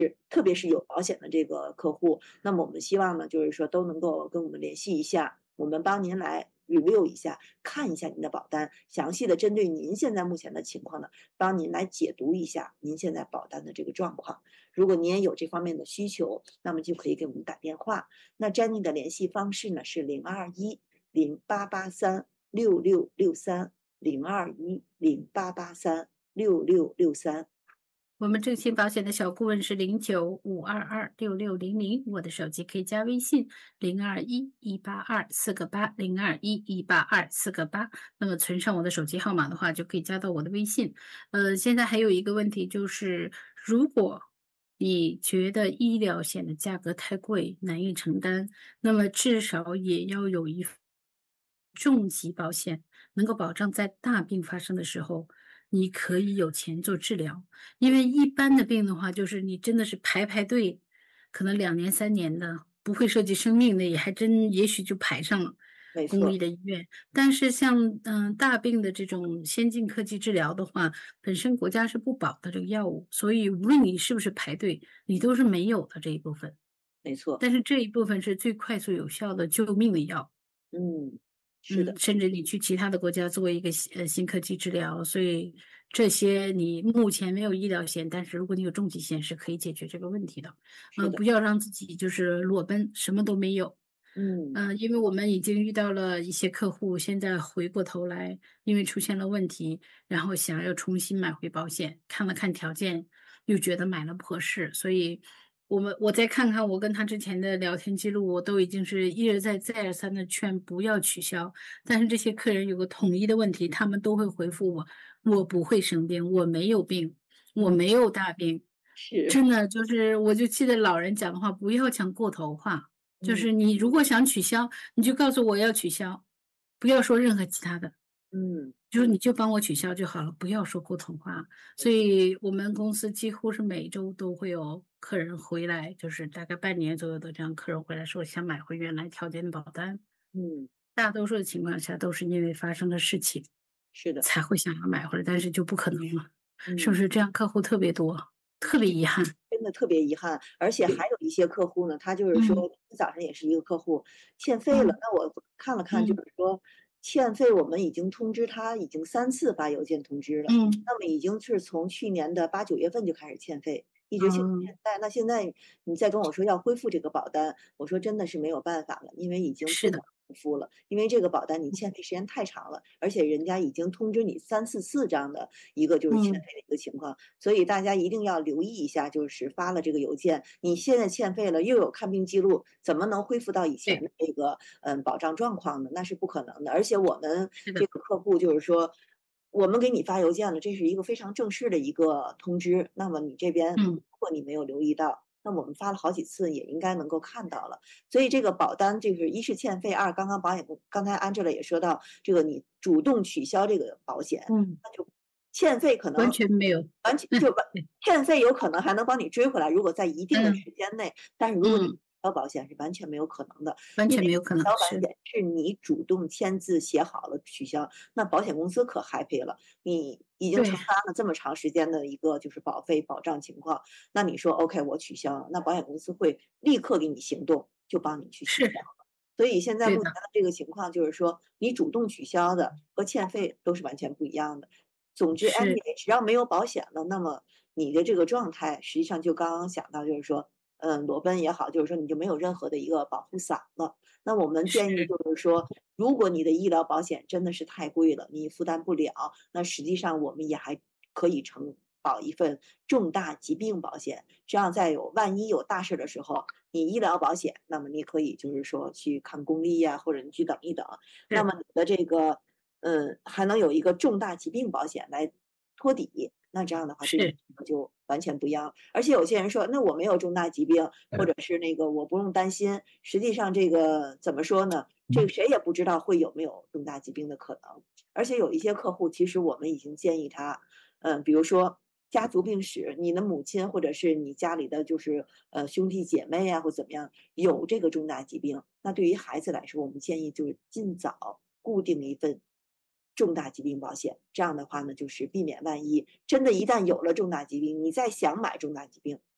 特别是有保险的这个客户，那么我们希望呢，就是说都能够跟我们联系一下，我们帮您来 review 一下，看一下您的保单，详细的针对您现在目前的情况呢，帮您来解读一下您现在保单的这个状况。如果您也有这方面的需求，那么就可以给我们打电话。那 Jenny 的联系方式呢是0210883666302108836663。 我们正新保险的小顾问是0952266600，我的手机可以加微信0211824802118248。那么存上我的手机号码的话，就可以加到我的微信。现在还有一个问题就是，如果你觉得医疗险的价格太贵，难以承担，那么至少也要有一份重疾保险，能够保障在大病发生的时候，你可以有钱做治疗。因为一般的病的话，就是你真的是排队，可能2年3年的，不会涉及生命的，也还真也许就排上了公立没错。 的医院。但是像大病的这种先进科技治疗的话，本身国家是不保的这个药物，所以无论你是不是排队，你都是没有的这一部分。 没错。 但是这一部分是最快速有效的救命的药。 嗯，是的。 甚至你去其他的国家做一个新科技治疗，所以这些你目前没有医疗险，但是如果你有重疾险是可以解决这个问题的。 是的。 不要让自己就是裸奔，什么都没有。 嗯。 因为我们已经遇到了一些客户，现在回过头来，因为出现了问题，然后想要重新买回保险，看了看条件，又觉得买了不合适，所以我再看看我跟他之前的聊天记录，我都已经是一而再再而三的劝不要取消。但是这些客人有个统一的问题，他们都会回复我：我不会生病，我没有病，我嗯。 没有大病。 是。 真的就是，我就记得老人讲的话，不要讲过头话。就嗯。 是你如果想取消，你就告诉我要取消，不要说任何其他的， 嗯。 就是你就帮我取消就好了，不要说过头话。所以我们公司几乎是每周都会有客人回来，就是大概半年左右的这样客人回来说想买回原来条件的保单。 嗯。 大多数的情况下都是因为发生了事情是的。 才会想要买回来，但是就不可能了，是不嗯。 是这样？客户特别多，特别遗憾。 真的特别遗憾，而且还有一些客户呢，他就是说嗯今天早上也是一个客户欠费了， 嗯那我看了看，就嗯是说欠费我们已经通知他已经3次发邮件通知了， 嗯那么已经是从去年的8、9月份就开始欠费，一直欠到嗯， 现在。那现在你再跟我说要恢复这个保单，我说真的是没有办法了，因为已经不能是的， 恢复了，因为这个保单你欠费时间太长了，而且人家已经通知你3、4次这样的一个就是欠费嗯， 的一个情况。所以大家一定要留意一下，就是发了这个邮件，你现在欠费了，又有看病记录，怎么能恢复到以前对， 的这个保障状况呢？那是不可能的。而且我们是的， 这个客户就是说，我们给你发邮件了，这是一个非常正式的一个通知。那么你这边如嗯， 果你没有留意到，那我们发了好几次，也应该能够看到了。所以这个保单就是一是欠费，二刚刚保险公刚才 Angela 也说到，这个你主动取消这个保险， 嗯， 那就欠费可完能全没有， 完全就完对， 欠费有可能还能帮你追回来，如果在一定的嗯时间内，但是如果你取嗯， 消保险是完全没有可能的。 完因为取全没有可能， 消保是， 险是你主动签字写好了取消，那保险公司可 happy 了，你已经对， 承担了这么长时间的一个就是保费保障情况，那你说 OK 我取消，那保险公司会立刻给你行动，就帮你去取消。 是， 所以现在对的， 目前的这个情况就是说，你主动取消的和欠费都是完全不一样的。总之是， anyway，只要没有保险了，那么你的这个状态实际上就刚刚想到，就是说，裸奔也好，就是说你就没有任何的一个保护伞了。那我们建议是， 就是说，如果你的医疗保险真的是太贵了，你负担不了，那实际上我们也还可以承保一份重大疾病保险，这样在万一有大事的时候，你医疗保险，那么你可以就是说去看公立呀，或者你去等一等，那是， 么你的这个还能有一个重大疾病保险来托底，那这样的话对你是， 就完全不一样。而且有些人说，那我没有重大疾病，或者是那个我不用担心。实际上这个怎么说呢？这个谁也不知道会有没有重大疾病的可能。而且有一些客户，其实我们已经建议他，比如说家族病史，你的母亲或者是你家里的就是兄弟姐妹啊，或怎么样有这个重大疾病，那对于孩子来说，我们建议就是尽早固定一份重大疾病保险。这样的话呢，就是避免万一真的一旦有了重大疾病，你再想买重大疾病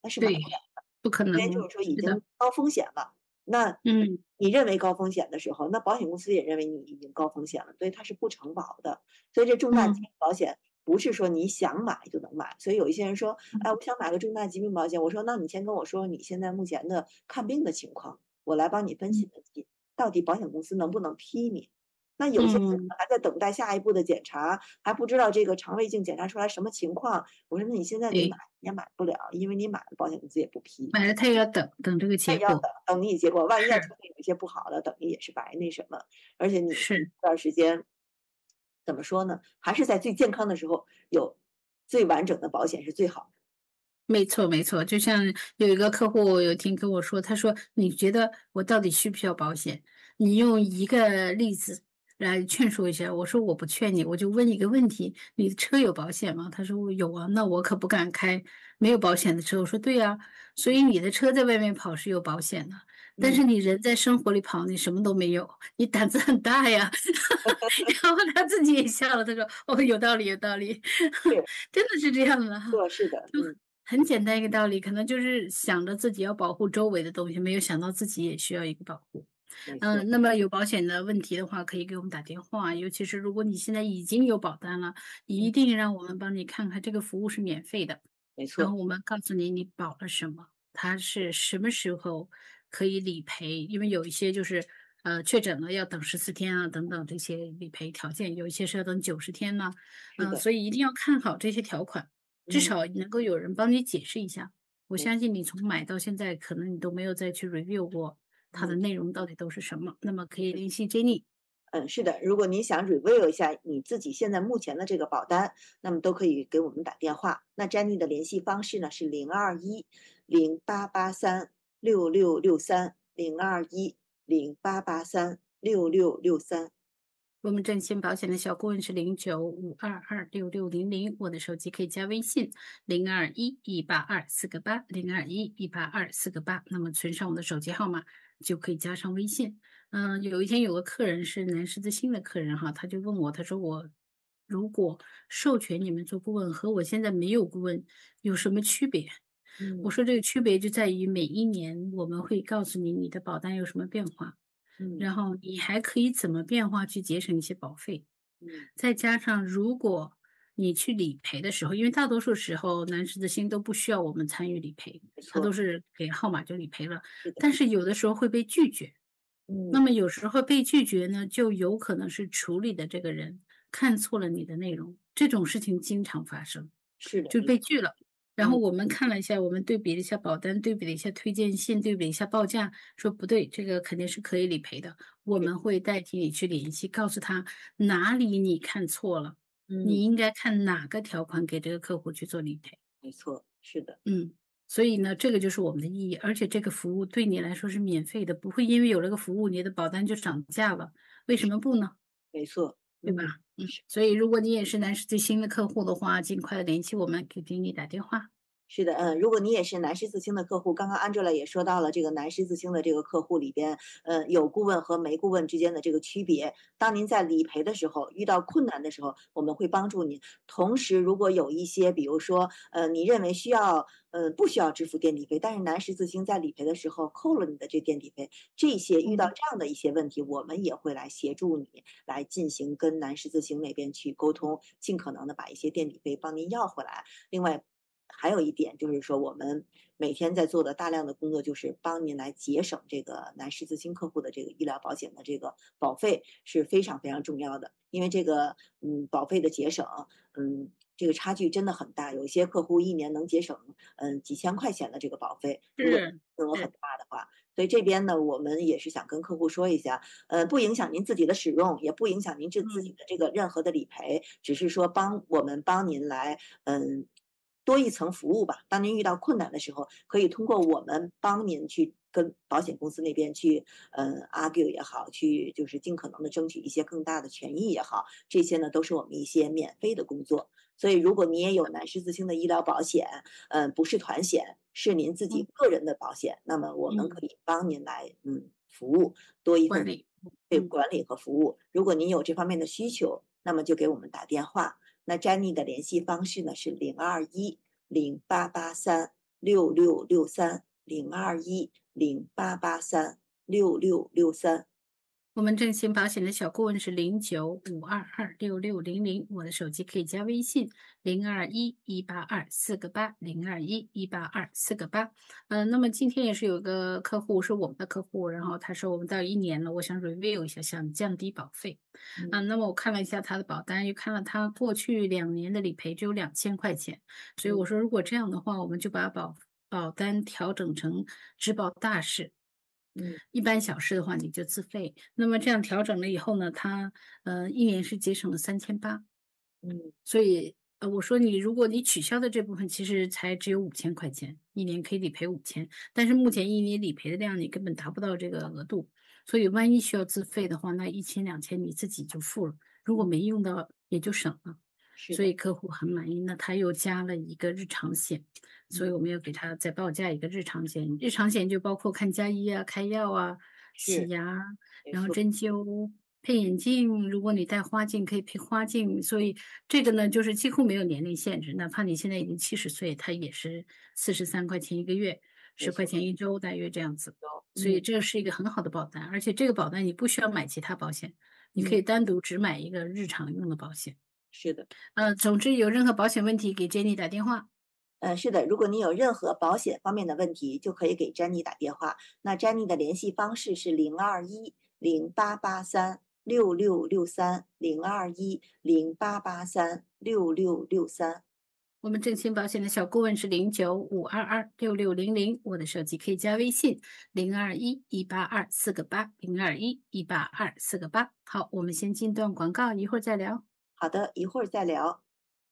那是买不对， 了。 不可因为能， 就是说已是的， 经高风险了。那嗯你认为高风险的时候，那保险公司也认为你已经高风险了，所以它是不承保的。所以这重大疾嗯病保险不是说你想买就能买。所以有一些人说， 嗯， 哎，我想买个重大疾病保险。我说，那你先跟我说你现在目前的看病的情况，我来帮你分析嗯分析，到底保险公司能不能批你。那有些人嗯， 还在等待下一步的检查，还不知道这个肠胃镜检查出来什么情况。我说那你现在得买， 对， 你也买不了，因为你买了保险公司也不批。 买了他也要等这个那也要结果， 等你结果，万一要出是现有一些不好的，等于也是白那什么。而且你这是。 段时间怎么说呢？还是在最健康的时候有最完整的保险是最好的。 没错，没错，就像有一个客户有一天跟我说，他说：“你觉得我到底需不需要保险？你用一个例子来劝说一下。”我说：“我不劝你，我就问一个问题，你的车有保险吗？”他说：“我有啊。”那我可不敢开没有保险的车。我说：“对呀，所以你的车在外面跑是有保险的，但嗯， 是你人在生活里跑，你什么都没有，你胆子很大呀。然后他自己也笑了，他说：“哦，有道理，有道理， 是， 真的是这样的哈。” 是的， 就很简单一个道理，可能就是想着自己要保护周围的东西，没有想到自己也需要一个保护。 没错， 那么有保险的问题的话，可以给我们打电话，尤其是如果你现在已经有保单了，一嗯， 定让我们帮你看看，这个服务是免费的。 没错， 然后我们告诉你你保了什么，它是什么时候可以理赔，因为有一些就是确诊了要等14天啊等等这些理赔条件，有一些是要等90天呢， 是的， 所以一定要看好这些条款，至嗯少能够有人帮你解释一下。我没错， 相信你从买到现在，可能你都没有再去 review 过它的嗯。 内容到底都是什么，那么可以联系 Jenny。 嗯，是的，如果您想 review 一下你自己现在目前的这个保单，那么都可以给我们打电话。那 Jenny 的联系方式呢是0210883666302108836663。 我们振兴保险的小顾问是0952266600，我的手机可以加微信0211824802118248，那么存上我的手机号码就可以加上微信。有一天有个客人是南十字星的客人哈，他就问我，他说我如果授权你们做顾问和我现在没有顾问有什么区别？我嗯说这个区别就在于每一年我们会告诉你你的保单有什么变化。 嗯然后你还可以怎么变化去节省一些保费， 嗯， 再加上如果你去理赔的时候，因为大多数时候南十字星都不需要我们参与理赔，它都没错， 是给号码就理赔了， 是的， 但是有的时候会被拒绝。那嗯， 么有时候被拒绝呢，就有可能是处理的这个人看错了你的内容，这种事情经常发生， 是的， 就被拒了。然后嗯我们看了一下，我们对比了一下保单，对比了一下推荐信，对比了一下报价，说不对，这个肯定是可以理赔的。我们会代替你去联系，告诉他哪里你看错了， 嗯， 你应该看哪个条款给这个客户去做理赔。 没错，是的， 嗯，所以呢，这个就是我们的意义，而且这个服务对你来说是免费的，不会因为有了个服务，你的保单就涨价了，为什么不呢？ 没错， 对吧？ 嗯。 所以如果你也是南十字星的客户的话，尽快的联系我们，给你打电话。 是的，如果你也是南十字星的客户，刚刚 Angela 也说到了这个南十字星的这个客户里边，有顾问和没顾问之间的这个区别。当您在理赔的时候遇到困难的时候，我们会帮助您。同时，如果有一些，比如说，你认为需要，不需要支付垫底费，但是南十字星在理赔的时候扣了你的这垫底费，这些遇到嗯， 这样的一些问题，我们也会来协助你来进行跟南十字星那边去沟通，尽可能的把一些垫底费帮您要回来。另外，还有一点就是说，我们每天在做的大量的工作，就是帮您来节省这个南十字星客户的这个医疗保险的这个保费，是非常非常重要的。因为这个，保费的节省，这个差距真的很大。有一些客户一年能节省，几千块钱的这个保费，如果是是， 金额很大的话。所以这边呢，我们也是想跟客户说一下，不影响您自己的使用，也不影响您自己嗯的这个任何的理赔，只是说帮您来，多一层服务吧。当您遇到困难的时候，可以通过我们帮您去跟保险公司那边去，argue 也好，去就是尽可能的争取一些更大的权益也好，这些呢都是我们一些免费的工作。所以如果你也有南十字星的医疗保险，不是团险，是您自己嗯个人的保险，那么我们嗯， 可以帮您来，服务多一份管理， 对嗯， 管理和服务。如果您有这方面的需求，那么就给我们打电话。那 Jenny 的联系方式呢是0210883 6663021688366663。 我们正新保险的小顾问是0952266600，我的手机可以加微信0211824802118248。那么今天也是有个客户是我们的客户，然后他说我们到1年了，我想 review 一下，想降低保费。那么我看了一下他的保单，又看了他过去2年的理赔只有2000块钱，所以我说如果这样的话，我们就把保单调整成只保大事。 嗯一般小事的话你就自费，那么这样调整了以后呢，他1年是节省了3800， 嗯所以我说你如果你取消的这部分其实才只有5000块钱，一年可以理赔5000，但是目前一年理赔的量你根本达不到这个额度，所以万一需要自费的话，那1000、2000你自己就付了，如果没用到也就省了。 是的。 所以客户很满意，那他又加了一个日常险，所以我们又给他再报价一个日常险。日常险就包括看家医啊、开药啊、洗是， 牙， 没错。 然后针灸、配眼镜，如果你戴花镜可以配花镜，所以这个呢就是几乎没有年龄限制，哪怕你现在已经70岁，它也是43块钱一个月， 没错。 10块钱一周，大约这样子。所以嗯这是一个很好的保单，而且这个保单你不需要买其他保险，你可嗯， 以单独只买一个日常用的保险。 是的。 总之有任何保险问题给 Jenny 打电话。 是的，如果你有任何保险方面的问题，就可以给詹妮打电话。那詹妮的联系方式是021088366663021088366663。 我们正新保险的小顾问是0952266600，我的手机可以加微信0211824802118248。好，我们先进段广告，一会儿再聊。 好的，一会儿再聊。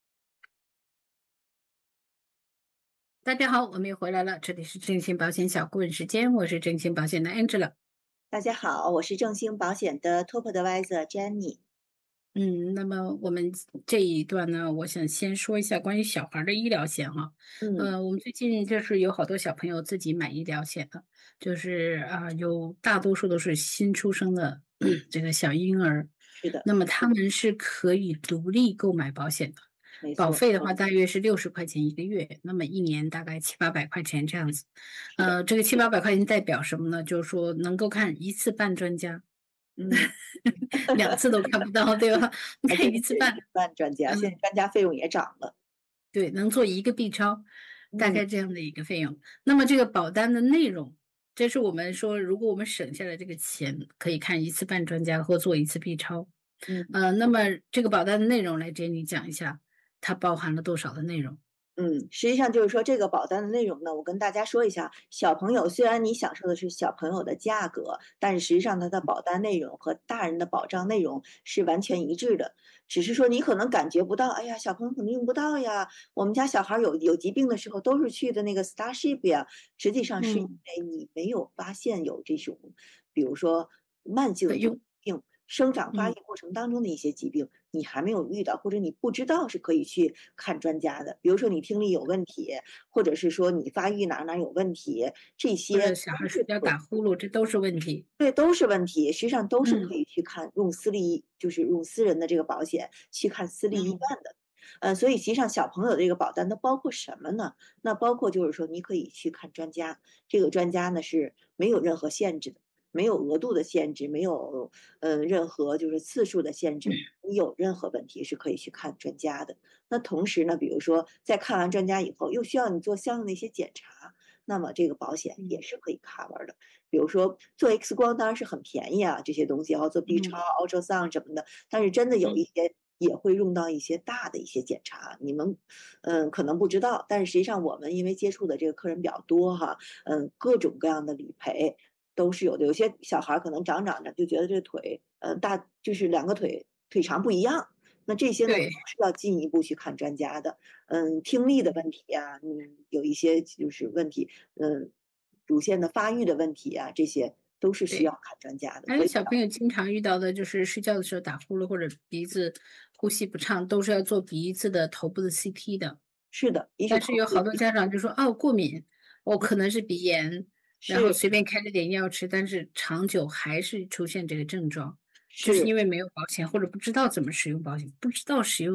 大家好，我们又回来了，这里是正新保险小顾问时间，我是正新保险的 Angela。 大家好，我是正兴保险的 Top Advisor Jenny。 那么我们这一段呢，我想先说一下关于小孩儿的医疗险哈。 嗯， 我们最近就是有好多小朋友自己买医疗险的，就是有大多数都是新出生的这个小婴儿， 是的， 那么他们是可以独立购买保险的， 没错。 保费的话大约是60块钱一个月，那么一年大概700-800块钱这样子。 是的。 这个700-800块钱代表什么呢？就是说能够看一次半专家。 嗯， 2次都看不到，对吧？你看还真是一次半， 办专家，现在专家费用也涨了。 对，能做一个 B 超，大嗯概这样的一个费用。那么这个保单的内容，这是我们说，如果我们省下来这个钱，可以看一次半专家或做一次 B 超。 嗯。 那么这个保单的内容来Jenny讲一下，它包含了多少的内容？ 实际上就是说这个保单的内容呢，我跟大家说一下，小朋友虽然你享受的是小朋友的价格，但是实际上它的保单内容和大人的保障内容是完全一致的，只是说你可能感觉不到，哎呀，小朋友可能用不到呀，我们家小孩儿有疾病的时候都是去的那个 Starship 呀，实际上是因嗯， 为你没有发现有这种，比如说慢性的这种可用， 病。生长发育嗯， 过程当中的一些疾病，你还没有遇到，或者你不知道是可以去看专家的。比如说你听力有问题，或者是说你发育哪有问题，这或者些小孩睡觉打呼噜，这都是问题。 对，都是问题，实际上都是可嗯以去看用私立就是用私人的这个保险去看私立医院嗯的。所以实际上小朋友的这个保单都包括什么呢？那包括就是说你可以去看专家，这个专家呢是没有任何限制的，没有额度的限制，没有任何就是次数的限制，你有任何问题是可以去看专家的。那同时呢，比如说在看完专家以后，又需要你做相应的一些检查，那么这个保险也嗯是可以 cover 的。比如说做 X 光当然是很便宜啊，这些东西，然后做 B 超、 嗯 ultrasound 什么的，但是真的有一嗯， 些也会用到一些大的一些检查，你们可能不知道，但是实际上我们因为接触的这个客人比较多哈，各种各样的理赔都是有的。有些小孩儿可能长着就觉得这腿，就是两个腿长不一样，那这些呢都对是要进一步去看专家的。听力的问题呀，有一些就是问题，乳腺的发育的问题啊，这些都是需要对。 看专家的。 还有小朋友经常遇到的就是睡觉的时候打呼噜或者鼻子呼吸不畅，都是要做鼻子的头部的 CT 的。 是的，一是但头部是有好多家长就说：“哦，过敏，我可能是鼻炎。”然后是随便开了点药吃，但是长久还是出现这个症状，就是是， 因为没有保险或者不知道怎么使用保险，不知道使用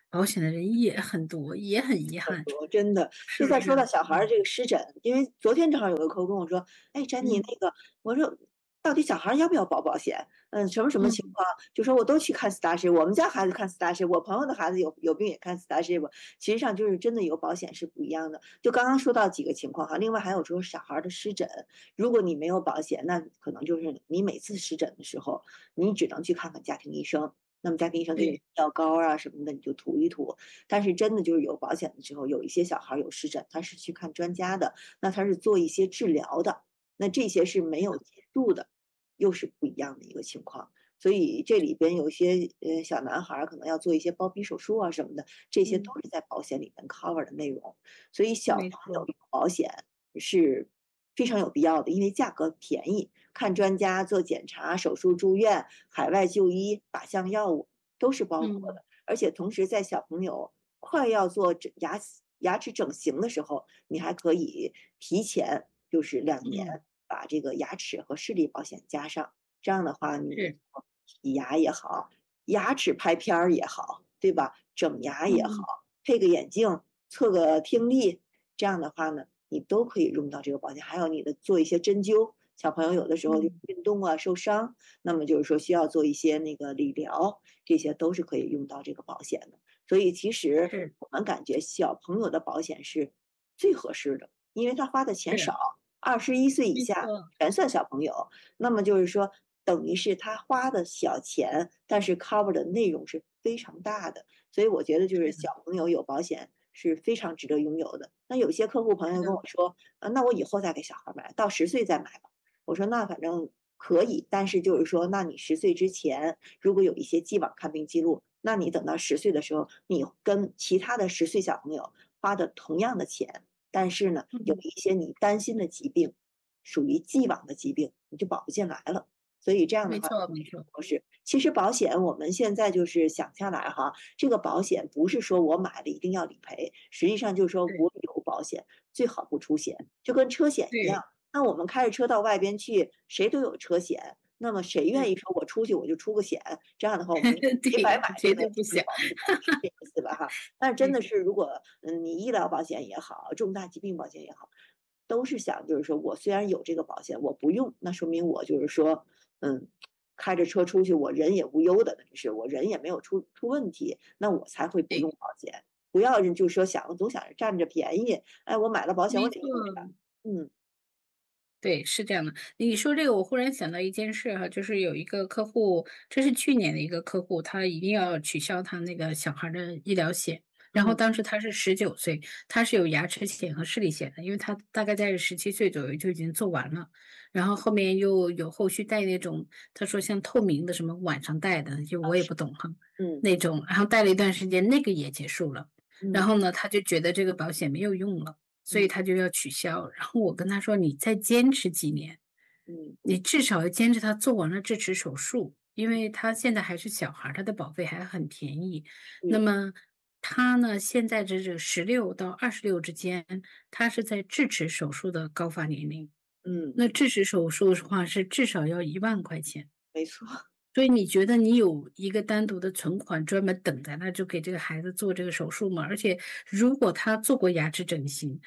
保险的人也很多，也很遗憾， 很多，真的。 是不是？ 就再说到小孩儿嗯这个湿疹，因为昨天正好有个客户跟我说：“哎，詹妮， 嗯那个，我说到底小孩儿要不要保保险？什么什么情嗯， 况？”就说我都去看 Starship，我们家孩子看 Starship，我朋友的孩子有病也看 Starship。其实上就是真的有保险是不一样的。就刚刚说到几个情况哈，另外还有说小孩儿的湿疹，如果你没有保险，那可能就是你每次湿疹的时候，你只能去看看家庭医生。那么家庭医生给你对， 药膏啊什么的，你就涂一涂。但是真的就是有保险的时候，有一些小孩有湿疹，他是去看专家的，那他是做一些治疗的，那这些是没有介入的，又是不一样的一个情况。所以这里边有一些小男孩可能要做一些包皮手术啊什么的，这些都嗯， 是在保险里面 cover 的内容。所以小朋没错， 友有保险是非常有必要的，因为价格便宜，看专家、做检查、手术、住院、海外就医、靶向药物都是包括嗯的。而且同时在小朋友快要做牙齿整形的时候，你还可以提前就是2年嗯， 把这个牙齿和视力保险加上。这样的话，你是， 洗牙也好，牙齿拍片儿也好，对吧？整牙也好， 嗯配个眼镜，测个听力，这样的话呢，你都可以用到这个保险。还有你的做一些针灸，小朋友有的时候就嗯， 运动啊受伤，那么就是说需要做一些那个理疗，这些都是可以用到这个保险的。所以其实是我们感觉小朋友的保险是最合适的，因为他花的钱是， 少21岁以下没错， 全算小朋友。那么就是说，等于是他花的小钱，但是 cover 的内容是非常大的。所以我觉得就是是的， 小朋友有保险是非常值得拥有的。那有些客户朋友是的， 跟我说，那我以后再给小孩买，到10岁再买吧。我说那反正可以，但是就是说，那你10岁之前如果有一些既往看病记录，那你等到10岁的时候，你跟其他的10岁小朋友花的同样的钱，但是呢，有嗯， 一些你担心的疾病，属于既往的疾病，你就保不进来了。所以这样的没话， 错没错， 不是，其实保险我们现在就是想下来哈，这个保险不是说我买了一定要理赔，实际上就是说对我有保险，最好不出险，就跟车险一样。 对那我们开着车到外边去，谁都有车险，那么谁愿意对说我出去我就出个险？这样的话，我们没白对， 买这个绝对不想， 这个保险，是这意思吧哈？但是真的对。 是，如果你医疗保险也好，重大疾病保险也好，都是想就是说我虽然有这个保险，我不用，那说明我就是说，嗯，开着车出去，我人也无忧的，就是我人也没有出问题，那我才会不对， 用保险。不要就是说总想着占着便宜，哎，我买了保险我没得用上， 错。 嗯对，是这样的。你说这个，我忽然想到一件事哈，就是有一个客户，这是去年的一个客户，他一定要取消他那个小孩儿的医疗险。然后嗯， 当时他是19岁，他是有牙齿险和视力险的，因为他大概在17岁左右就已经做完了。然后后面又有后续戴那种，他说像透明的什么晚上戴的，就我也不懂哈， 嗯那种。然后戴了一段时间，那个也结束了。然嗯后呢，他就觉得这个保险没有用了。所以嗯他就要取消。然后我跟他说：“你再坚持几年， 嗯你至少要坚持他做完了智齿手术，因为他现在还是小孩儿，他的保费还很便宜。那嗯么他呢，现在这16到26之间，他是在智齿手术的高发年龄。 嗯， 那智齿手术的话是至少要1万块钱。” 没错， 所以你觉得你有一个单独的存款专门等在那，就给这个孩子做这个手术吗？而且如果他做过牙齿整形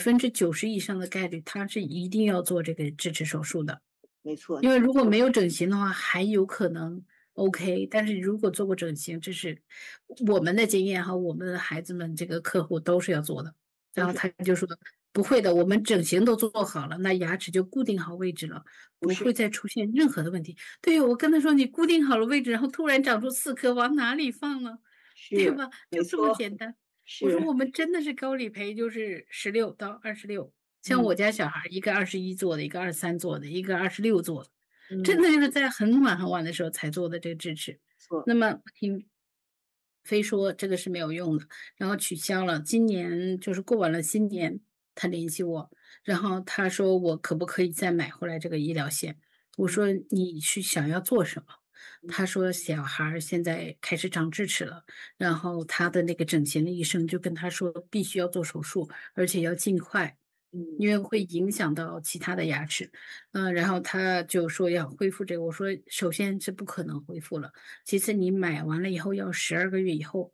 90%以上的概率他是一定要做这个智齿手术的。 没错， 因为如果没有整形的话，还有可能 OK，但是如果做过整形，这是我们的经验哈，我们的孩子们这个客户都是要做的。然后都是他就说不会的，我们整形都做好了，那牙齿就固定好位置了， 不是不会再出现任何的问题。对，我跟他说你固定好了位置，然后突然长出4颗，往哪里放呢？对是吧？就这么没错， 简单。我说是我们真的是高理赔，就是16到26。像嗯我家小孩儿，一个21做的，一个23做的，一个26做的。真嗯的就是在很晚很晚的时候才做的这个智齿。 错， 那么非说这个是没有用的，然后取消了。今年就是过完了新年，他联系我，然后他说我可不可以再买回来这个医疗险？我嗯说你是想要做什么？ 嗯他说小孩儿现在开始长智齿了，然后他的那个整形的医生就跟他说必须要做手术，而且要尽快。 嗯因为会影响到其他的牙齿，然后他就说要恢复这个，我说首先是不可能恢复了，其次你买完了以后要12个月以后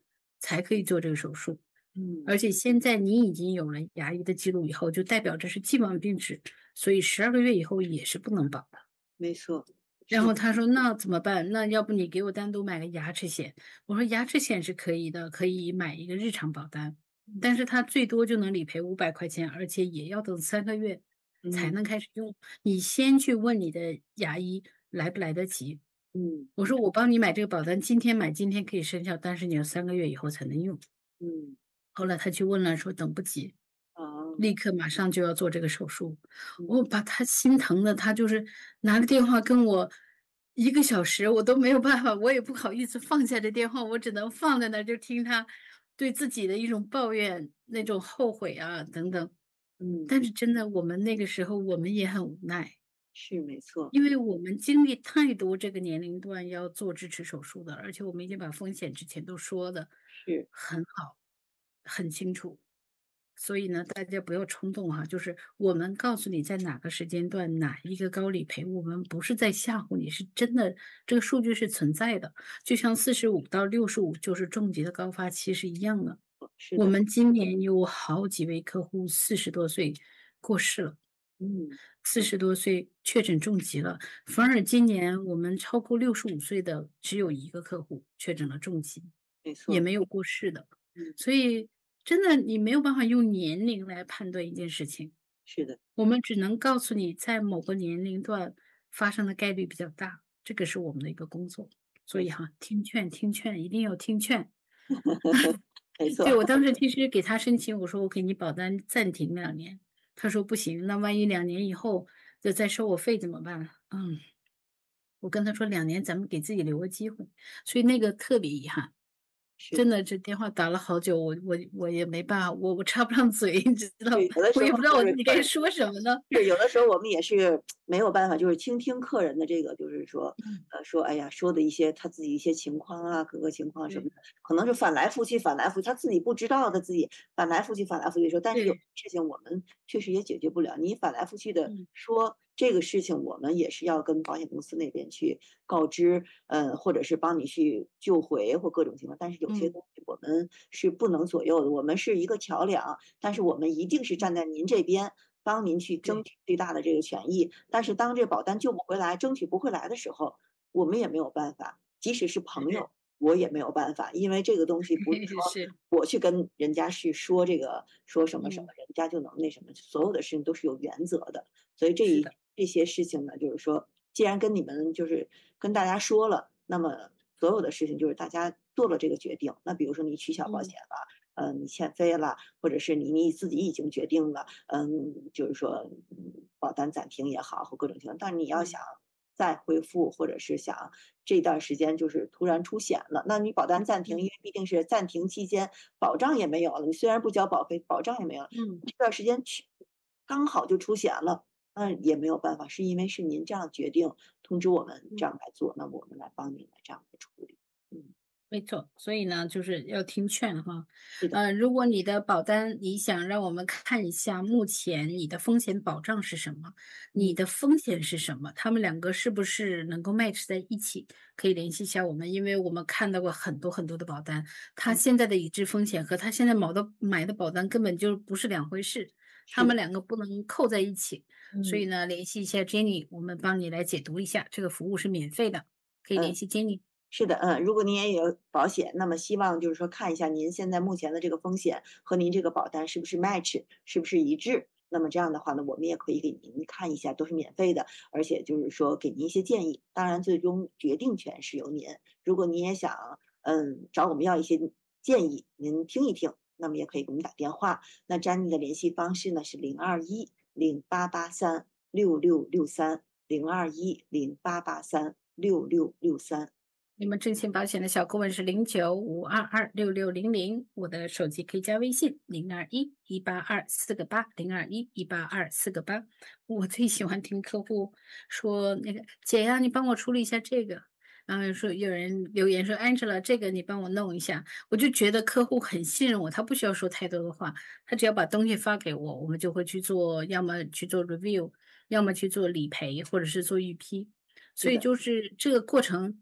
才可以做这个手术。 嗯， 而且现在你已经有了牙医的记录以后，就代表这是既往病史，所以12个月以后也是不能保的。 没错，是， 然后他说：“那怎么办？那要不你给我单独买个牙齿险？”我说：“牙齿险是可以的，可以买一个日常保单，但是它最多就能理赔500块钱，而且也要等3个月才嗯能开始用。你先去问你的牙医来不来得及。” 嗯我说：“我帮你买这个保单，今天买今天可以生效，但是你要3个月以后才能用。” 嗯， 后来他去问了，说等不及， 啊， 立刻马上就要做这个手术。 嗯我把他心疼的，他就是拿着电话跟我1个小时，我都没有办法，我也不好意思放下这电话，我只能放在那儿就听他对自己的一种抱怨，那种后悔啊等等。 嗯， 但是真的，我们那个时候我们也很无奈， 是没错， 因为我们经历太多这个年龄段要做智齿手术的，而且我们已经把风险之前都说的是， 很好，很清楚。所以呢，大家不要冲动哈，就是我们告诉你在哪个时间段哪一个高理赔，我们不是在吓唬你，是真的，这个数据是存在的。就像45到65就是重疾的高发期是一样的。 是的， 我们今年有好几位客户40多岁过世了。 嗯， 40多岁确诊重疾了，反而今年我们超过65岁的只有一个客户确诊了重疾， 没错， 也没有过世的。 嗯， 所以真的你没有办法用年龄来判断一件事情， 是的， 我们只能告诉你在某个年龄段发生的概率比较大，这个是我们的一个工作。所没错， 以哈，听劝听劝，一定要听劝。 没错， 对，我当时其实给他申请，我说我给你保单暂停2年，他说不行，那万一2年以后再收我费怎么办？我跟他说2年咱们给自己留个机会，所以那个特别遗憾。 是。 真的，这电话打了好久，我也没办法，我插不上嘴，你知道， 对，有的时候我也不知道我就是自己该说什么呢。 是有的时候我们也是没有办法，就是倾听客人的这个，就是说， 嗯， 说哎呀，说的一些他自己一些情况啊，各个情况什么对的，可能是反来覆去，反来覆去，他自己不知道他自己反来覆去，反来覆去说，但是有对， 事情我们确实也解决不了，你反来覆去的嗯， 说这个事情，我们也是要跟保险公司那边去告知，或者是帮你去救回或各种情况，但是有些嗯， 东西我们是不能左右的，我们是一个桥梁，但是我们一定是站在您这边，帮您去争对， 取最大的这个权益。但是当这保单救不回来、争取不回来的时候，我们也没有办法，即使是朋是， 友，我也没有办法，因为这个东西不是说是， 我去跟人家去说这个说什么什么， 嗯， 人家就能那什么，所有的事情都是有原则的。所以是的， 这些事情呢，就是说，既然跟你们就是跟大家说了，那么所有的事情就是大家做了这个决定。那比如说你取消保嗯， 险了，你欠费了，或者是你自己已经决定了，就是说，保单暂停也好，或各种情况，但是你要嗯， 想再恢复，或者是想这段时间就是突然出险了，那你保单暂停， 嗯， 因为毕竟是暂停期间保障也没有了，你虽然不交保费，保障也没有了， 嗯， 这段时间刚好就出险了，那也没有办法，是因为是您这样决定，通知我们这嗯。 样来做，那我们来帮您来这样来处理。嗯， 没错，所以呢，就是要听劝哈。 是的， 如果你的保单，你想让我们看一下目前你的风险保障是什么，你嗯， 的风险是什么，他们两个是不是能够 match 在一起？可以联系一下我们，因为我们看到过很多很多的保单，它嗯， 现在的已知风险和它现在买的保单根本就不是两回事，他是的， 们两个不能扣在一起。所以嗯。 呢，联系一下 Jenny，我们帮你来解读一下，这个服务是免费的，可以联嗯。 系 Jenny。 是的，如果您也有保险，那么希望就是说看一下您现在目前的这个风险和您这个保单是不是 match，是不是一致。那么这样的话呢，我们也可以给您看一下，都是免费的，而且就是说给您一些建议。当然，最终决定权是由您。如果您也想，找我们要一些建议，您听一听，那么也可以给我们打电话。那詹妮的联系方式呢是02108836663，02108836663。 你们正信保险的小顾问是0952266600，我的手机可以加微信021-182-4个8，021-182-4个8。我最喜欢听客户说那个姐呀，你帮我处理一下这个。然后说有人留言说 Angela，这个你帮我弄一下，我就觉得客户很信任我，他不需要说太多的话，他只要把东西发给我，我们就会去做，要么去做 review，要么去做理赔，或者是做预批。所以是的， 就是这个过程，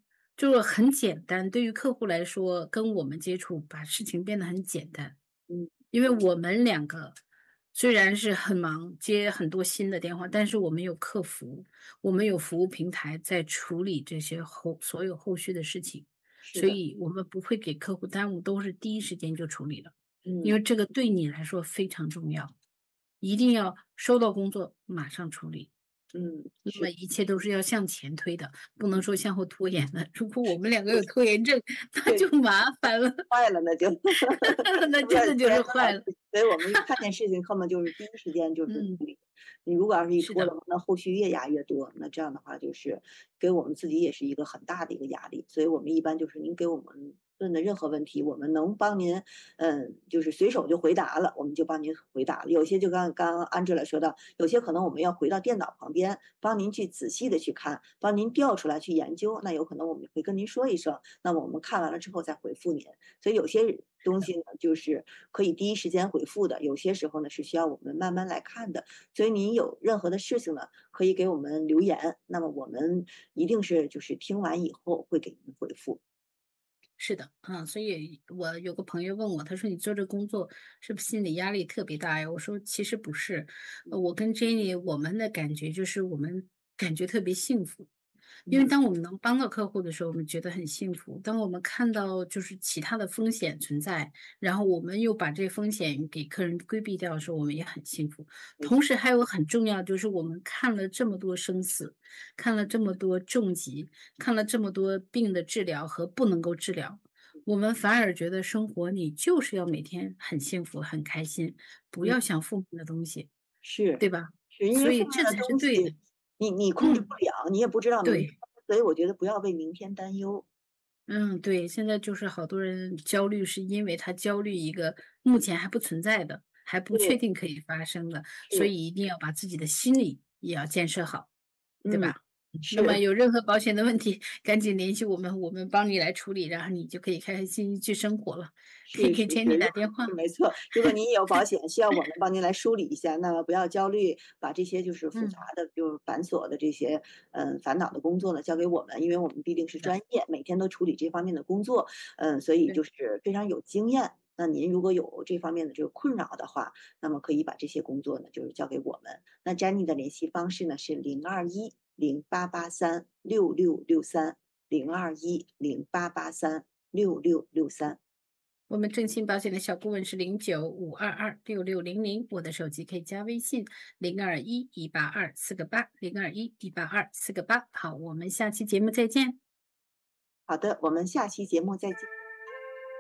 就是很简单，对于客户来说，跟我们接触，把事情变得很简单。 嗯， 因为我们两个虽然是很忙，接很多新的电话，但是我们有客服，我们有服务平台在处理这些所有后续的事情， 是的， 所以我们不会给客户耽误，都是第一时间就处理了。因嗯为这个对你来说非常重要，一定要收到工作马上处理。 嗯， 那么是， 一切都是要向前推的，不能说向后拖延的。如果我们两个有拖延症，那对， 就麻烦了， 坏了那就。 那是不是真的就是拖延症了？ 坏了。 所以我们一看见事情，后面就是第一时间就是嗯， 处理。你如果要是一是的， 拖的话，那后续越压越多，那这样的话就是给我们自己也是一个很大的一个压力。所以我们一般就是您给我们问的任何问题，我们能帮您，就是随手就回答了，我们就帮您回答了。有些就刚 Angela 说到，有些可能我们要回到电脑旁边，帮您去仔细的去看，帮您调出来去研究，那有可能我们会跟您说一声，那么我们看完了之后再回复您。所以有些东西呢，就是可以第一时间回复的，有些时候呢是需要我们慢慢来看的。所以您有任何的事情呢，可以给我们留言，那么我们一定是就是听完以后会给您回复。 是的，所以我有个朋友问我，他说："你做这工作是不是心理压力特别大呀？"我说："其实不是，我跟 Jenny 我们的感觉就是我们感觉特别幸福。"因为嗯， 当我们能帮到客户的时候，我们觉得很幸福。当我们看到就是其他的风险存在，然后我们又把这风险给客人规避掉的时候，我们也很幸福。 没错， 同时还有很重要，就是我们看了这么多生死，看了这么多重疾，看了这么多病的治疗和不能够治疗，我们反而觉得生活你就是要每天很幸福、很开心，不嗯， 要想负面的东西， 是对吧？ 是因所为负面的以这才是东西对的。 你控制不嗯， 了，你也不知道明天， 对。 所以我觉得不要为明天担忧。 嗯，对，现在就是好多人焦虑，是因为他焦虑一个目前还不存在的，还不确对， 定可以发生的，所是， 以一定要把自己的心理也要建设好，对嗯， 吧？那么是。 有任何保险的问题，赶紧联系我们，我们帮你来处理，然后你就可以开开心心去生活了。可以给是是是， Jenny 打电话。 没错。如果您也有保险，需要我们帮您来梳理一下，那么不要焦虑，把这些就是复杂嗯， 的、就是繁琐的这些烦恼的工作呢交给我们，因为我们毕竟是是的， 专业，每天都处理这方面的工作，所以就对， 是非常有经验。那您如果有这方面的这个困扰的话，那么可以把这些工作呢，就是交给我们。那 Jenny 的联系方式呢是02108836630210883663。 我们正信保险的小顾问是0952266600，我的手机可以加微信02118248，02118248。好，我们下期节目再见。 好的，我们下期节目再见。